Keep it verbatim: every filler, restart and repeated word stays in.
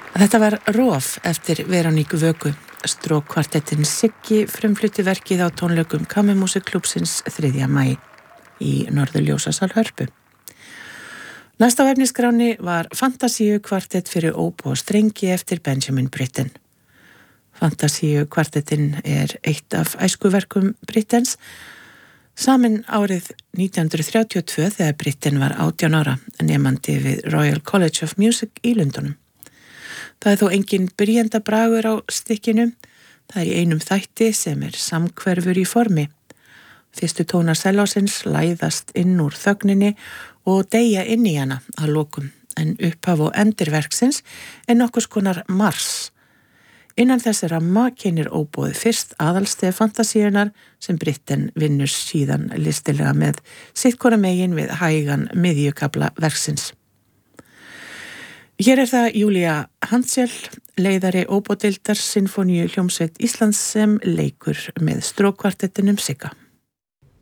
Þetta var Rof eftir Veroníku Vöku. Strókkvartettin Siggi frumflutti verkið á tónleikum Kammermusikklúbbsins þriðja maí í Norðurljósasal Hörpu. Næst á efnisskráni var Fantasíu kvartett fyrir óbó og strengi eftir Benjamin Britten. Fantasíu kvartettin er eitt af æskuverkum Brittens, samin árið nítján hundruð þrjátíu og tvö þegar Britten var átján ára, nemandi við Royal College of Music í Lundunum. Það er þó engin byrjendabragur á stykkinu. Það er í einum þætti sem er samhverfur í formi. Fyrstu tónar sellósins læðast inn úr þögninni og deyja inn í hana að lokum, en upphaf og endirverksins er nokkurs konar mars. Innan þessi ramma kynir óbóði fyrst aðalstef fantasíunar sem Britten vinnur síðan listilega með sitt hvora megin við hægan miðjukafla verksins. Hér er það Júlía Hansel, leiðari óbódeildar Sinfóníu hljómsveit Íslands sem leikur með strókkvartettinum Sigga.